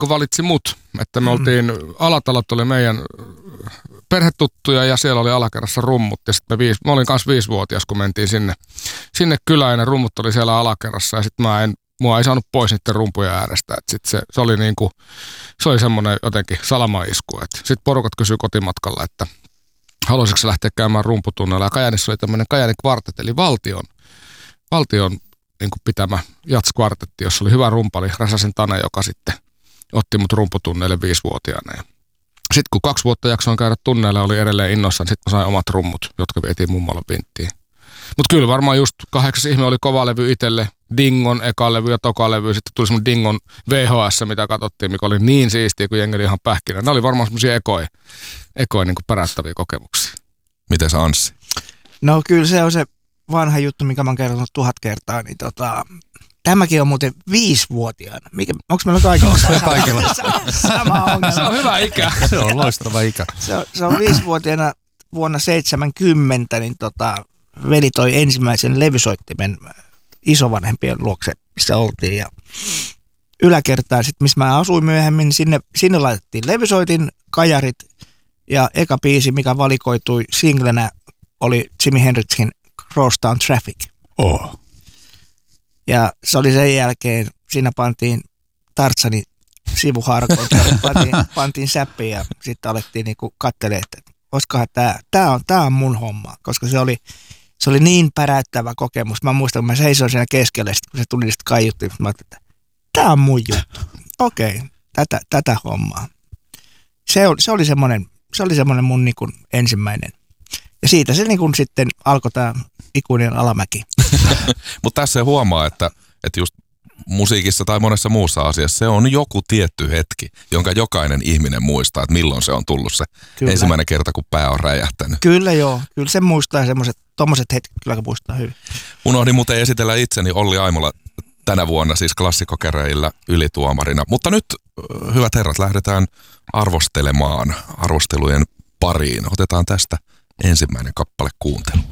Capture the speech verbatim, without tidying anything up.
Mikko valitsi mut, että me oltiin, mm. Alatalot oli meidän perhetuttuja ja siellä oli alakerrassa rummut. Ja sitten me, mä olin kanssa viisivuotias, kun mentiin sinne, sinne kylään ja ne rummut oli siellä alakerrassa ja sitten mä en, mua ei saanut pois niiden rumpujen äärestä. Sitten se, se oli niinku, se oli semmoinen jotenkin salamaisku. Sitten porukat kysyi kotimatkalla, että haluaisitko sä lähteä käymään rumputunnella. Ja Kajaanissa oli tämmöinen Kajaanin kvartet, eli valtion, valtion niin kuin pitämä jatskvartetti, jossa oli hyvä rumpali, Räsäsen Tane, joka sitten otti mut rumputunneille viisivuotiaana. Sitten kun kaksi vuotta jaksoin käydä tunneilla, oli edelleen innoissaan, sitten mä sain omat rummut, jotka vietiin mummolle vinttiin. Mutta kyllä varmaan just kahdeksas ihme oli kova levy itselle, Dingon eka levy ja toka levy, sitten tuli semmoinen Dingon V H S, mitä katsottiin, mikä oli niin siistiä, kun jengi oli ihan pähkinä. Ne oli varmaan semmoisia ekoja, ekoja niin kuin pärättäviä kokemuksia. Mites Anssi? No kyllä se on se vanha juttu, mikä mä oon kertonut tuhat kertaa, niin tota, tämäkin on muuten viisivuotiaana. Mikä, onko meillä kaikilla kaikilla sama ongelma? Se on hyvä ikä. Se on loistava ikä. Se on, se on viisivuotiaana vuonna seitsemänkymmentä, niin tota, veli toi ensimmäisen levysoittimen isovanhempien luokse, missä oltiin. Ja yläkertaan, sit, missä mä asuin myöhemmin, niin sinne, sinne laitettiin levysoitin, kajarit ja eka biisi, mikä valikoitui singlenä, oli Jimi Hendrixin Crosstown Traffic. Oh. Ja se oli sen jälkeen, siinä pantiin Tartsanin sivuharkoon, pantiin, pantiin säppiin ja sitten alettiin niinku katselemaan, että olisikohan tämä, tämä on, tämä on mun homma, koska se oli, se oli niin päräyttävä kokemus. Mä muistan, kun mä seisoin siinä keskellä, kun se tuli sitten kaiuttiin, mä ajattelin, että tämä on mun juttu. Okei, okay, tätä, tätä hommaa. Se oli, se oli semmoinen, se oli semmoinen mun niinku ensimmäinen. Ja siitä se niinku sitten alkoi tämä ikuinen alamäki. Mutta tässä huomaa, että, että just musiikissa tai monessa muussa asiassa se on joku tietty hetki, jonka jokainen ihminen muistaa, että milloin se on tullut se kyllä. ensimmäinen kerta, kun pää on räjähtänyt. Kyllä joo, kyllä se muistaa semmoiset, tommoset hetket kyllä muistaa hyvin. Unohdin muuten esitellä itseni Olli Aimola tänä vuonna siis klassikkokäräjillä ylituomarina. Mutta nyt, hyvät herrat, lähdetään arvostelemaan arvostelujen pariin. Otetaan tästä ensimmäinen kappale kuuntelu.